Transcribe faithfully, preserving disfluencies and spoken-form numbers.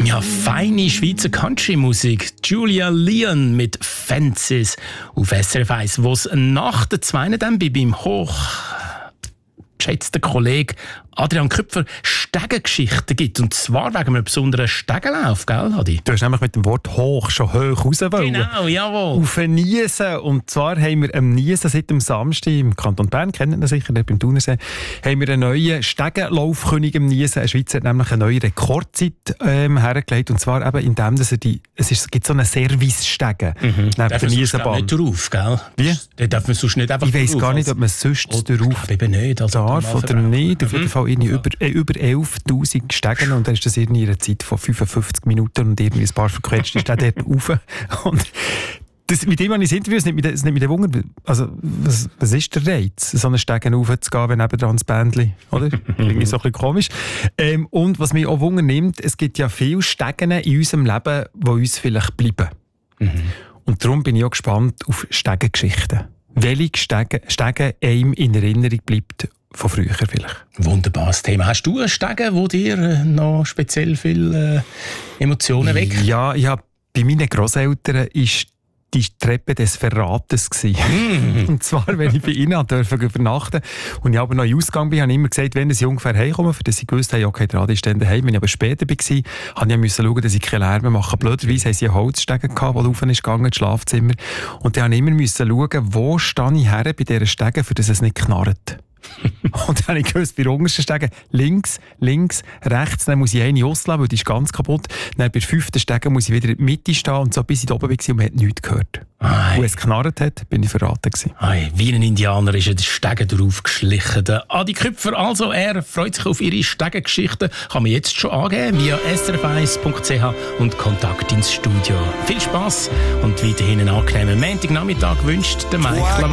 Ja, feine Schweizer Country-Musik. Julia Leon mit Fences auf S R F eins, wo es nach der zweiten dann bei beim hoch geschätzten Kollegen Adrian Küpfer Stegengeschichten gibt. Und zwar wegen einem besonderen Stegenlauf, gell, Adi? Du hast nämlich mit dem Wort hoch schon hoch raus wollen. Genau, jawohl. Auf ein Niesen. Und zwar haben wir am Niesen seit dem Samstag im Kanton Bern, kennen wir sicher, beim Thunersee, haben wir einen neuen Stegenlaufkönig im Niesen. Ein Schweizer hat nämlich eine neue Rekordzeit ähm, hergelegt. Und zwar eben indem, dass er die, es ist, gibt so einen Service-Stegen Mhm. neben Darf der man Niesenbahn. nicht drauf, gell? Wie? Da darf man sonst nicht einfach Ich weiss drauf, gar nicht, also- ob man sonst Oh, drauf ich glaube eben nicht. Also darf normal oder verbraucht. nicht. Auf jeden Mhm. Fall irgendwie über, äh, über elftausend Stegen und dann ist das irgendwie in einer Zeit von fünfundfünfzig Minuten und irgendwie ein paar verquetschte ist der dort rauf. Und das, mit dem habe ich das Interview, es nimmt mich, es nimmt mich Wunder, also was, was ist der Reiz, so einen Stegen raufzugehen, wenn nebendran das Bändchen, oder? Irgendwie so ein bisschen komisch. Ähm, und was mich auch Wunder nimmt, es gibt ja viele Stegen in unserem Leben, die uns vielleicht bleiben. Mhm. Und darum bin ich auch gespannt auf Stegengeschichten. Welche Stegen, Stegen einem in Erinnerung bleibt von früher vielleicht. Wunderbares Thema. Hast du einen Stegen, wo dir äh, noch speziell viele äh, Emotionen weckt? Ja, ich hab, bei meinen Grosseltern ist die Treppe des Verrates gewesen. Mm. Und zwar, wenn ich bei ihnen durfte übernachten und ich aber noch in Ausgang bin, habe ich immer gesagt, wenn sie ungefähr heimkommen, für das ich gewusst habe, okay, der Adi ist dann daheim. Wenn ich aber später war, habe ich müssen schauen, dass ich keine Lärm mache. Blöderweise haben sie einen Holzstegen gehabt, der rauf ist gegangen ins Schlafzimmer. Und dann habe ich immer müssen schauen, wo stehe ich her bei dieser Stege, für das es nicht knarrt. Und dann habe ich gewusst, bei der untersten Stege links, links, rechts, dann muss ich eine auslassen, weil die ist ganz kaputt. Dann bei der fünften Stege muss ich wieder in der Mitte stehen und so bis ich da oben war und man hat nichts gehört. Ei. Und es geknarrt hat, bin ich verraten gewesen. Ei, wie ein Indianer ist er den Stegen drauf geschlichen. Der Adi Küpfer, also er freut sich auf ihre Stegengeschichten. Kann man jetzt schon angeben via s r f eins punkt c h und Kontakt ins Studio. Viel Spass und weiterhin einen angenehmen Montagnachmittag wünscht der Michael.